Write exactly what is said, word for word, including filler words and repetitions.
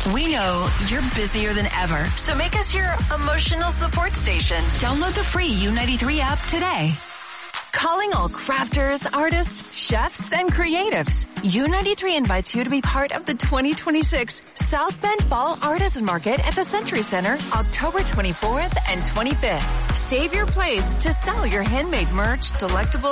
We know you're busier than ever, so make us your emotional support station. Download the free U ninety-three app today. Calling all crafters, artists, chefs, and creatives. U ninety-three invites you to be part of the twenty twenty-six South Bend Fall Artisan Market at the Century Center, October twenty-fourth and twenty-fifth. Save your place to sell your handmade merch, delectable